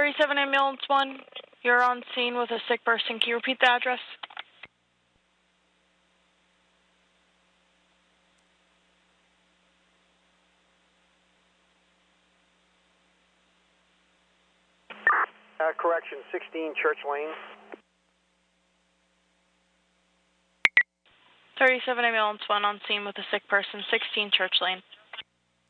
37 Ambulance 1, you're on scene with a sick person. Can you repeat the address? Correction, 16 Church Lane. 37 Ambulance 1 on scene with a sick person, 16 Church Lane.